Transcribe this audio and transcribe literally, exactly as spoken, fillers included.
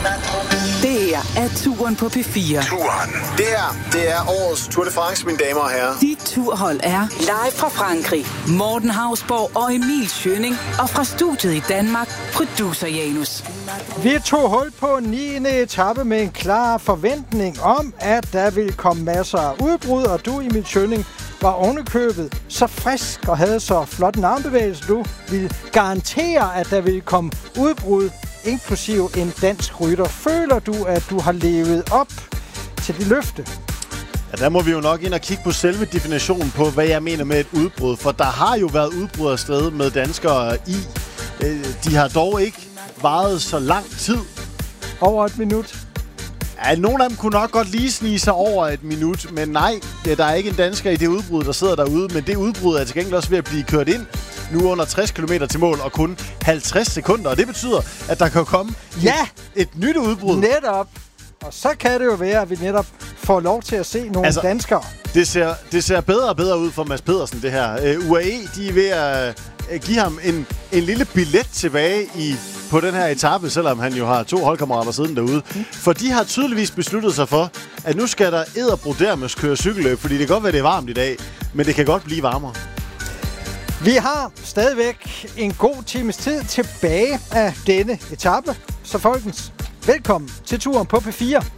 Det her er Turen på P fire. Turen. Det her, det er årets Tour de France, mine damer og herrer. Dit turhold er live fra Frankrig. Morten Hausborg og Emil Schønning. Og fra studiet i Danmark, producer Janus. Vi tog hul på niende etape med en klar forventning om, at der ville komme masser af udbrud, og du, Emil Schønning, var ovenikøbet så frisk og havde så flot en armbevægelse, du ville garantere, at der ville komme udbrud, inklusive en dansk rytter. Føler du, at du har levet op til det løfte? Ja, der må vi jo nok ind og kigge på selve definitionen på, hvad jeg mener med et udbrud. For der har jo været udbrud afsted med danskere i. De har dog ikke varet så lang tid. Over et minut? Ja, nogle af dem kunne nok godt lige snige sig over et minut, men nej, der er ikke en dansker i det udbrud, der sidder derude. Men det udbrud er til gengæld også ved at blive kørt ind nu under tres kilometer til mål og kun halvtreds sekunder. Og det betyder, at der kan komme ja! et, et nyt udbrud. Netop. Og så kan det jo være, at vi netop får lov til at se nogle altså, danskere. Det ser, det ser bedre og bedre ud for Mads Pedersen, det her. Uh, U A E, de er ved at uh, give ham en, en lille billet tilbage i på den her etape, selvom han jo har to holdkammerater siden derude. Mm. For de har tydeligvis besluttet sig for, at nu skal der edderbrodermes køre cykelløb, fordi det kan godt være, det er varmt i dag, men det kan godt blive varmere. Vi har stadigvæk en god times tid tilbage af denne etape. Så folkens, velkommen til Turen på P fire.